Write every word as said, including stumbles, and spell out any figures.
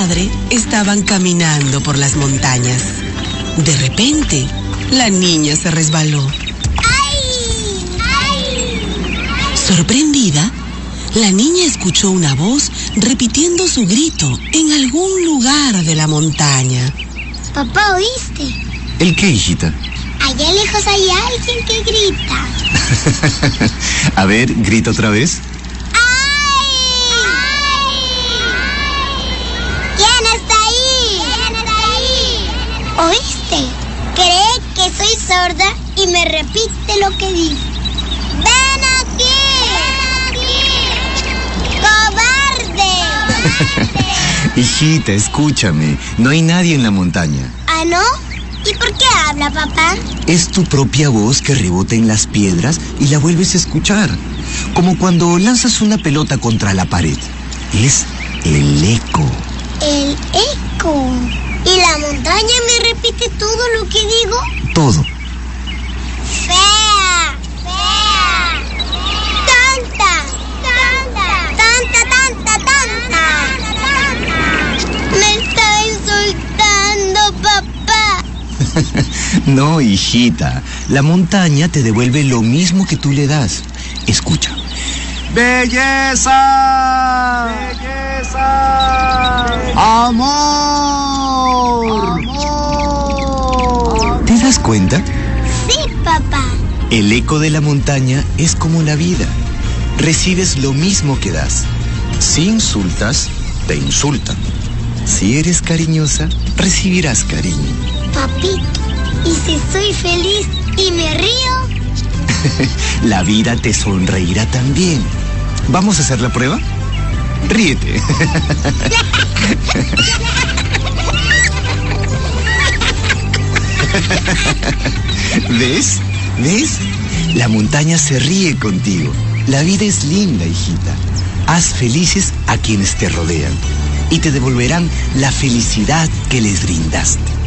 madre estaban caminando por las montañas. De repente, la niña se resbaló. ¡Ay! ¡Ay! Sorprendida, la niña escuchó una voz repitiendo su grito en algún lugar de la montaña. Papá, ¿oíste? ¿El qué, hijita? Allá lejos hay alguien que grita. A ver, grita otra vez. ¡Ay! ¿Quién está ahí? ¿Quién está ahí? ¿Oíste? Cree que soy sorda y me repite lo que digo. ¡Ven aquí! ¡Ven aquí! ¡Cobarde! Hijita, escúchame. No hay nadie en la montaña. ¿Ah, no? ¿Y por qué habla, papá? Es tu propia voz que rebota en las piedras y la vuelves a escuchar. Como cuando lanzas una pelota contra la pared. Es el eco. El eco. ¿Y la montaña me repite todo lo que digo? Todo. ¡Fea! ¡Fea! ¡Tonta! ¡Tonta! ¡Tonta, tonta, tonta! ¡Me está insultando, papá! No, hijita. La montaña te devuelve lo mismo que tú le das. Escucha. ¡Belleza! ¡Belleza! ¡Amor! ¡Amor! ¿Te das cuenta? Sí, papá. El eco de la montaña es como la vida. Recibes lo mismo que das. Si insultas, te insultan. Si eres cariñosa, recibirás cariño. Papito, ¿y si soy feliz y me río? La vida te sonreirá también. ¿Vamos a hacer la prueba? Ríete. ¿Ves? ¿Ves? La montaña se ríe contigo. La vida es linda, hijita. Haz felices a quienes te rodean y te devolverán la felicidad que les brindaste.